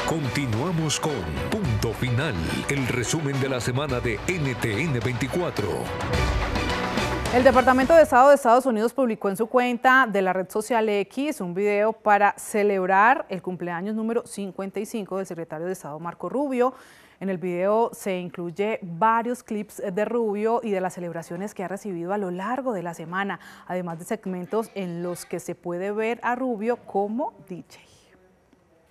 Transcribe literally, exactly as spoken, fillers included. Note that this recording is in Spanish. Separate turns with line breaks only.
Continuamos con Punto Final, el resumen de la semana de N T N veinticuatro.
El Departamento de Estado de Estados Unidos publicó en su cuenta de la red social X un video para celebrar el cumpleaños número cincuenta y cinco del secretario de Estado Marco Rubio. En el video se incluye varios clips de Rubio y de las celebraciones que ha recibido a lo largo de la semana, además de segmentos en los que se puede ver a Rubio como D J.